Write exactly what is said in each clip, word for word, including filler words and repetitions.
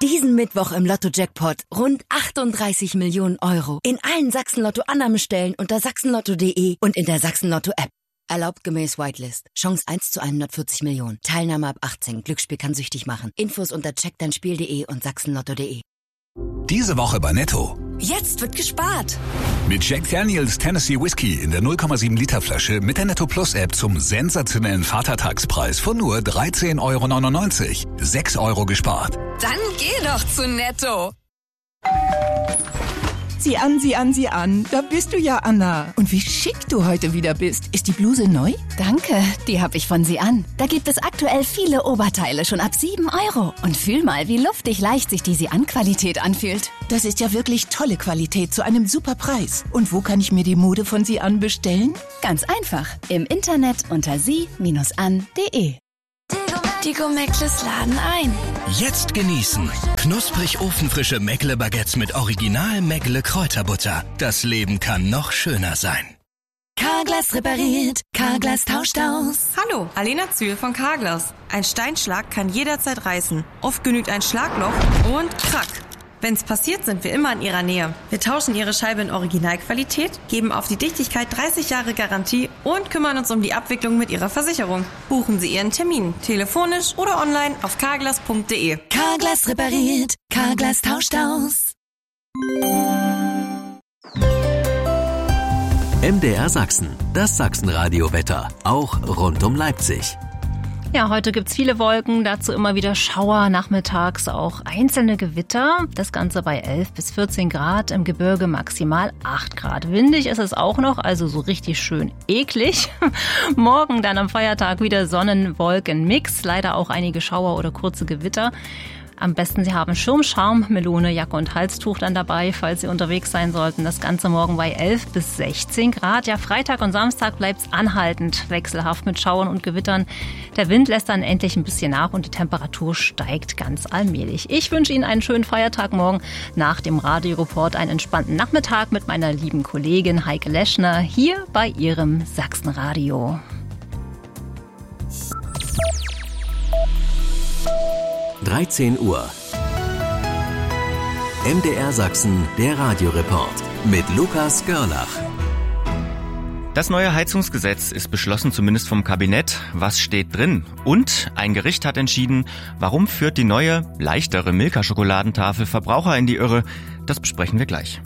Diesen Mittwoch im Lotto-Jackpot rund achtunddreißig Millionen Euro. In allen Sachsen-Lotto-Annahmestellen unter sachsenlotto punkt de und in der Sachsen-Lotto-App. Erlaubt gemäß Whitelist. Chance eins zu hundertvierzig Millionen. Teilnahme ab achtzehn. Glücksspiel kann süchtig machen. Infos unter check dein spiel punkt de und sachsenlotto punkt de. Diese Woche bei Netto. Jetzt wird gespart. Mit Jack Daniels Tennessee Whiskey in der null Komma sieben Liter Flasche mit der Netto Plus App zum sensationellen Vatertagspreis von nur dreizehn Euro neunundneunzig. sechs Euro gespart. Dann geh doch zu Netto. Sieh an, sieh an, sieh an. Da bist du ja, Anna. Und wie schick du heute wieder bist. Ist die Bluse neu? Danke, die habe ich von Sie an. Da gibt es aktuell viele Oberteile schon ab sieben Euro. Und fühl mal, wie luftig leicht sich die Sie-an-Qualität anfühlt. Das ist ja wirklich tolle Qualität zu einem super Preis. Und wo kann ich mir die Mode von Sie an bestellen? Ganz einfach. Im Internet unter sie an punkt de. Die Go-Meckles laden ein. Jetzt genießen. Knusprig ofenfrische Meckle-Baguettes mit Original Meckle Kräuterbutter. Das Leben kann noch schöner sein. Carglass repariert, Carglass tauscht aus. Hallo, Alena Zühl von Carglass. Ein Steinschlag kann jederzeit reißen. Oft genügt ein Schlagloch und krack. Wenn's passiert, sind wir immer in Ihrer Nähe. Wir tauschen Ihre Scheibe in Originalqualität, geben auf die Dichtigkeit dreißig Jahre Garantie und kümmern uns um die Abwicklung mit Ihrer Versicherung. Buchen Sie Ihren Termin, telefonisch oder online auf carglass punkt de. Carglass repariert, Carglass tauscht aus. M D R Sachsen, das Sachsenradio-Wetter, auch rund um Leipzig. Ja, heute gibt's viele Wolken, dazu immer wieder Schauer, nachmittags auch einzelne Gewitter. Das Ganze bei elf bis vierzehn Grad, im Gebirge maximal acht Grad. Windig ist es auch noch, also so richtig schön eklig. Morgen dann am Feiertag wieder Sonnen-Wolken-Mix, leider auch einige Schauer oder kurze Gewitter. Am besten Sie haben Schirm, Schaum, Melone, Jacke und Halstuch dann dabei, falls Sie unterwegs sein sollten. Das Ganze morgen bei elf bis sechzehn Grad. Ja, Freitag und Samstag bleibt's anhaltend, wechselhaft mit Schauern und Gewittern. Der Wind lässt dann endlich ein bisschen nach und die Temperatur steigt ganz allmählich. Ich wünsche Ihnen einen schönen Feiertag morgen. Nach dem Radioreport einen entspannten Nachmittag mit meiner lieben Kollegin Heike Leschner hier bei Ihrem Sachsenradio. dreizehn Uhr. M D R Sachsen, der Radioreport mit Lukas Görlach. Das neue Heizungsgesetz ist beschlossen, zumindest vom Kabinett. Was steht drin? Und ein Gericht hat entschieden, warum führt die neue, leichtere Milka-Schokoladentafel Verbraucher in die Irre? Das besprechen wir gleich.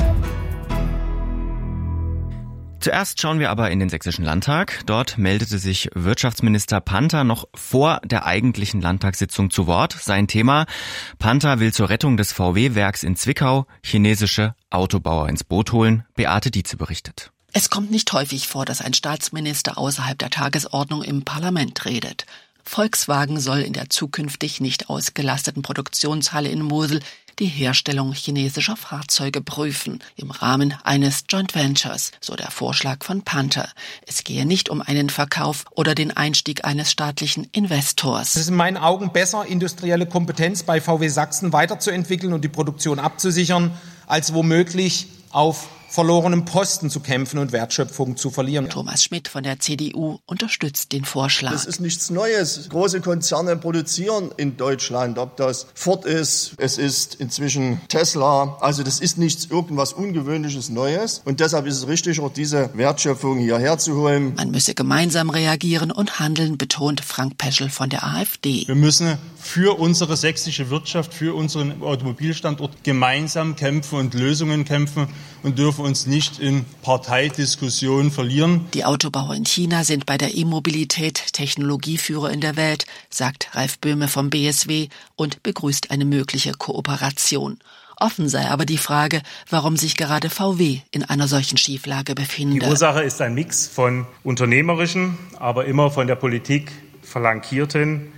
Zuerst schauen wir aber in den Sächsischen Landtag. Dort meldete sich Wirtschaftsminister Panther noch vor der eigentlichen Landtagssitzung zu Wort. Sein Thema: Panther will zur Rettung des V W-Werks in Zwickau chinesische Autobauer ins Boot holen. Beate Dietze berichtet. Es kommt nicht häufig vor, dass ein Staatsminister außerhalb der Tagesordnung im Parlament redet. Volkswagen soll in der zukünftig nicht ausgelasteten Produktionshalle in Mosel die Herstellung chinesischer Fahrzeuge prüfen, im Rahmen eines Joint Ventures, so der Vorschlag von Panther. Es gehe nicht um einen Verkauf oder den Einstieg eines staatlichen Investors. Es ist in meinen Augen besser, industrielle Kompetenz bei V W Sachsen weiterzuentwickeln und die Produktion abzusichern, als womöglich auf verlorenem Posten zu kämpfen und Wertschöpfung zu verlieren. Thomas Schmidt von der C D U unterstützt den Vorschlag. Das ist nichts Neues. Große Konzerne produzieren in Deutschland, ob das Ford ist, es ist inzwischen Tesla. Also das ist nichts irgendwas Ungewöhnliches Neues. Und deshalb ist es richtig, auch diese Wertschöpfung hierher zu holen. Man müsse gemeinsam reagieren und handeln, betont Frank Peschel von der AfD. Wir müssen für unsere sächsische Wirtschaft, für unseren Automobilstandort gemeinsam kämpfen und Lösungen kämpfen und dürfen uns nicht in Parteidiskussionen verlieren. Die Autobauer in China sind bei der E-Mobilität Technologieführer in der Welt, sagt Ralf Böhme vom B S W und begrüßt eine mögliche Kooperation. Offen sei aber die Frage, warum sich gerade V W in einer solchen Schieflage befinde. Die Ursache ist ein Mix von unternehmerischen, aber immer von der Politik flankierten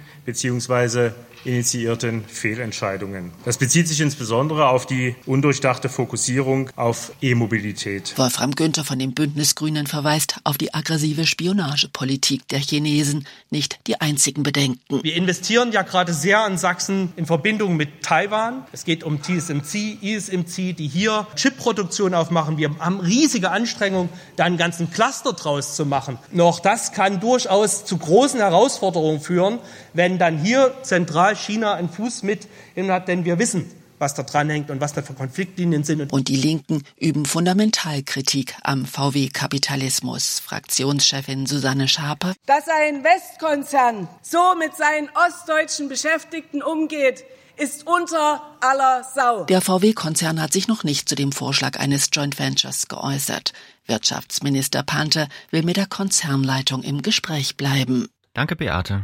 bzw. initiierten Fehlentscheidungen. Das bezieht sich insbesondere auf die undurchdachte Fokussierung auf E-Mobilität. Wolfram Günther von den Bündnis Grünen verweist auf die aggressive Spionagepolitik der Chinesen, nicht die einzigen Bedenken. Wir investieren ja gerade sehr in Sachsen in Verbindung mit Taiwan. Es geht um T S M C, I S M C, die hier Chipproduktion aufmachen. Wir haben riesige Anstrengungen, da einen ganzen Cluster draus zu machen. Noch das kann durchaus zu großen Herausforderungen führen, wenn dann hier zentral da China einen Fuß mit hat, denn wir wissen, was da dranhängt und was da für Konfliktlinien sind. Und die Linken üben Fundamentalkritik am V W-Kapitalismus. Fraktionschefin Susanne Schaper. Dass ein Westkonzern so mit seinen ostdeutschen Beschäftigten umgeht, ist unter aller Sau. Der V W-Konzern hat sich noch nicht zu dem Vorschlag eines Joint Ventures geäußert. Wirtschaftsminister Panther will mit der Konzernleitung im Gespräch bleiben. Danke, Beate.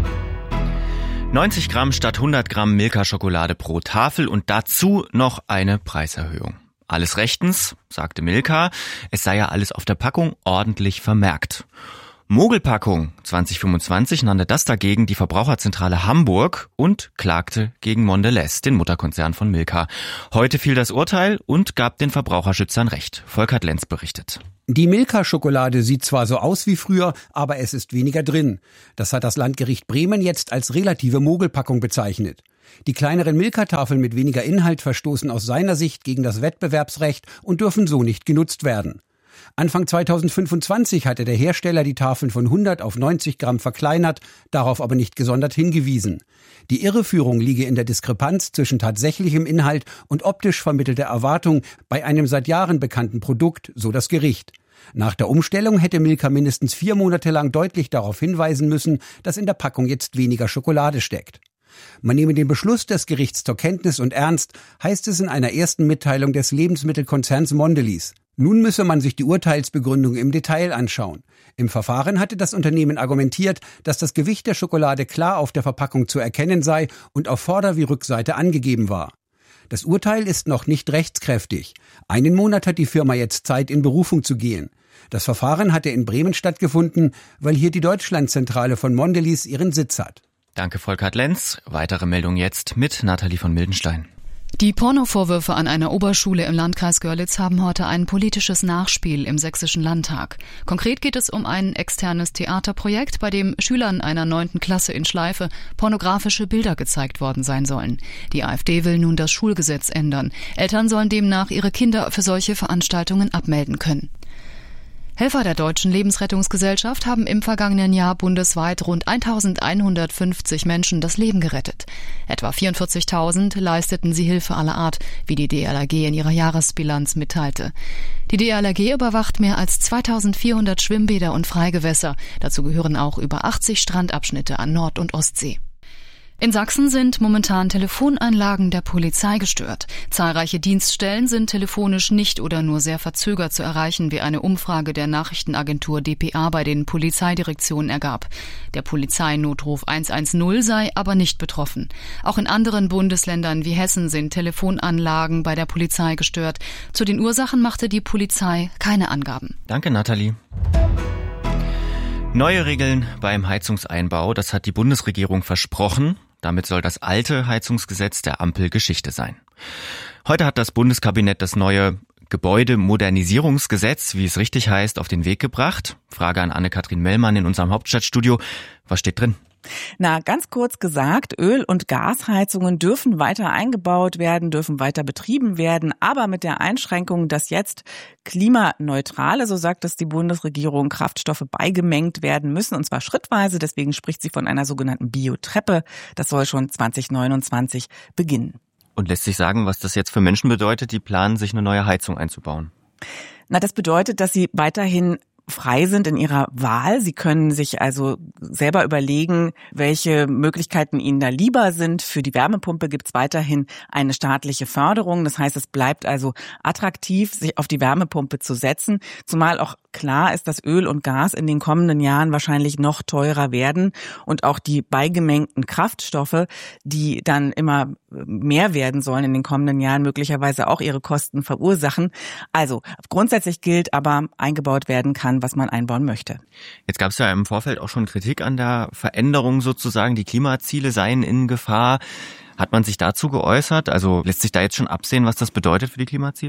neunzig Gramm statt hundert Gramm Milka-Schokolade pro Tafel und dazu noch eine Preiserhöhung. Alles rechtens, sagte Milka, es sei ja alles auf der Packung ordentlich vermerkt. Mogelpackung zwanzig fünfundzwanzig nannte das dagegen die Verbraucherzentrale Hamburg und klagte gegen Mondelez, den Mutterkonzern von Milka. Heute fiel das Urteil und gab den Verbraucherschützern Recht. Volkert Lenz berichtet. Die Milka-Schokolade sieht zwar so aus wie früher, aber es ist weniger drin. Das hat das Landgericht Bremen jetzt als relative Mogelpackung bezeichnet. Die kleineren Milka-Tafeln mit weniger Inhalt verstoßen aus seiner Sicht gegen das Wettbewerbsrecht und dürfen so nicht genutzt werden. Anfang zweitausendfünfundzwanzig hatte der Hersteller die Tafeln von hundert auf neunzig Gramm verkleinert, darauf aber nicht gesondert hingewiesen. Die Irreführung liege in der Diskrepanz zwischen tatsächlichem Inhalt und optisch vermittelter Erwartung bei einem seit Jahren bekannten Produkt, so das Gericht. Nach der Umstellung hätte Milka mindestens vier Monate lang deutlich darauf hinweisen müssen, dass in der Packung jetzt weniger Schokolade steckt. Man nehme den Beschluss des Gerichts zur Kenntnis und ernst, heißt es in einer ersten Mitteilung des Lebensmittelkonzerns Mondelez. Nun müsse man sich die Urteilsbegründung im Detail anschauen. Im Verfahren hatte das Unternehmen argumentiert, dass das Gewicht der Schokolade klar auf der Verpackung zu erkennen sei und auf Vorder- wie Rückseite angegeben war. Das Urteil ist noch nicht rechtskräftig. Einen Monat hat die Firma jetzt Zeit, in Berufung zu gehen. Das Verfahren hatte in Bremen stattgefunden, weil hier die Deutschlandzentrale von Mondelez ihren Sitz hat. Danke, Volkert Lenz. Weitere Meldung jetzt mit Nathalie von Mildenstein. Die Pornovorwürfe an einer Oberschule im Landkreis Görlitz haben heute ein politisches Nachspiel im Sächsischen Landtag. Konkret geht es um ein externes Theaterprojekt, bei dem Schülern einer neunten Klasse in Schleife pornografische Bilder gezeigt worden sein sollen. Die AfD will nun das Schulgesetz ändern. Eltern sollen demnach ihre Kinder für solche Veranstaltungen abmelden können. Helfer der Deutschen Lebensrettungsgesellschaft haben im vergangenen Jahr bundesweit rund eintausendeinhundertfünfzig Menschen das Leben gerettet. Etwa vierundvierzigtausend leisteten sie Hilfe aller Art, wie die D L R G in ihrer Jahresbilanz mitteilte. Die D L R G überwacht mehr als zweitausendvierhundert Schwimmbäder und Freigewässer. Dazu gehören auch über achtzig Strandabschnitte an Nord- und Ostsee. In Sachsen sind momentan Telefonanlagen der Polizei gestört. Zahlreiche Dienststellen sind telefonisch nicht oder nur sehr verzögert zu erreichen, wie eine Umfrage der Nachrichtenagentur D P A bei den Polizeidirektionen ergab. Der Polizeinotruf hundertzehn sei aber nicht betroffen. Auch in anderen Bundesländern wie Hessen sind Telefonanlagen bei der Polizei gestört. Zu den Ursachen machte die Polizei keine Angaben. Danke, Nathalie. Neue Regeln beim Heizungseinbau, das hat die Bundesregierung versprochen. Damit soll das alte Heizungsgesetz der Ampel Geschichte sein. Heute hat das Bundeskabinett das neue Gebäudemodernisierungsgesetz, wie es richtig heißt, auf den Weg gebracht. Frage an Anne-Kathrin Mellmann in unserem Hauptstadtstudio. Was steht drin? Na, ganz kurz gesagt, Öl- und Gasheizungen dürfen weiter eingebaut werden, dürfen weiter betrieben werden, aber mit der Einschränkung, dass jetzt klimaneutrale, so sagt es die Bundesregierung, Kraftstoffe beigemengt werden müssen, und zwar schrittweise. Deswegen spricht sie von einer sogenannten Biotreppe. Das soll schon zwanzig neunundzwanzig beginnen. Und lässt sich sagen, was das jetzt für Menschen bedeutet, die planen, sich eine neue Heizung einzubauen? Na, das bedeutet, dass sie weiterhin frei sind in ihrer Wahl. Sie können sich also selber überlegen, welche Möglichkeiten ihnen da lieber sind. Für die Wärmepumpe gibt es weiterhin eine staatliche Förderung. Das heißt, es bleibt also attraktiv, sich auf die Wärmepumpe zu setzen, zumal auch klar ist, dass Öl und Gas in den kommenden Jahren wahrscheinlich noch teurer werden und auch die beigemengten Kraftstoffe, die dann immer mehr werden sollen in den kommenden Jahren, möglicherweise auch ihre Kosten verursachen. Also grundsätzlich gilt aber, eingebaut werden kann, was man einbauen möchte. Jetzt gab es ja im Vorfeld auch schon Kritik an der Veränderung sozusagen. Die Klimaziele seien in Gefahr. Hat man sich dazu geäußert? Also lässt sich da jetzt schon absehen, was das bedeutet für die Klimaziele?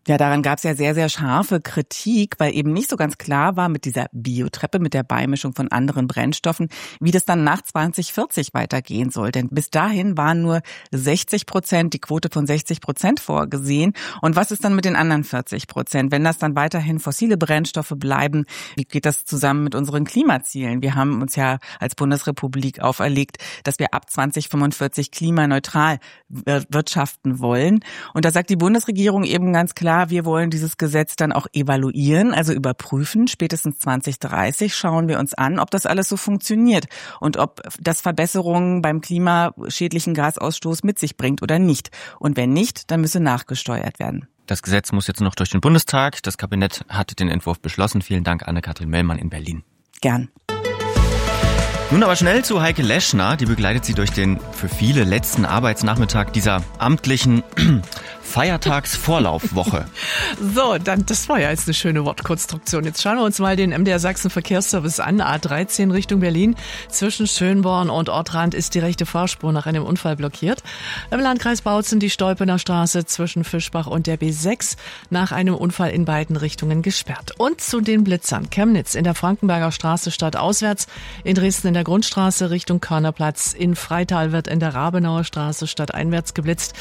Ja, daran gab es ja sehr, sehr scharfe Kritik, weil eben nicht so ganz klar war mit dieser Biotreppe, mit der Beimischung von anderen Brennstoffen, wie das dann nach zwanzig vierzig weitergehen soll. Denn bis dahin waren nur sechzig Prozent, die Quote von sechzig Prozent vorgesehen. Und was ist dann mit den anderen vierzig Prozent? Wenn das dann weiterhin fossile Brennstoffe bleiben, wie geht das zusammen mit unseren Klimazielen? Wir haben uns ja als Bundesrepublik auferlegt, dass wir ab zwanzig fünfundvierzig klimaneutral wirtschaften wollen. Und da sagt die Bundesregierung eben ganz klar, wir wollen dieses Gesetz dann auch evaluieren, also überprüfen. Spätestens zwanzig dreißig schauen wir uns an, ob das alles so funktioniert und ob das Verbesserungen beim klimaschädlichen Gasausstoß mit sich bringt oder nicht. Und wenn nicht, dann müsse nachgesteuert werden. Das Gesetz muss jetzt noch durch den Bundestag. Das Kabinett hat den Entwurf beschlossen. Vielen Dank, Anne-Kathrin Mellmann in Berlin. Gern. Nun aber schnell zu Heike Leschner. Die begleitet sie durch den für viele letzten Arbeitsnachmittag dieser amtlichen Feiertagsvorlaufwoche. So, dann, das war ja jetzt eine schöne Wortkonstruktion. Jetzt schauen wir uns mal den M D R Sachsen Verkehrsservice an. A dreizehn Richtung Berlin. Zwischen Schönborn und Ortrand ist die rechte Fahrspur nach einem Unfall blockiert. Im Landkreis Bautzen die Stolpener Straße zwischen Fischbach und der B sechs nach einem Unfall in beiden Richtungen gesperrt. Und zu den Blitzern. Chemnitz in der Frankenberger Straße stadtauswärts, in Dresden in der Grundstraße Richtung Körnerplatz, in Freital wird in der Rabenauer Straße stadteinwärts geblitzt.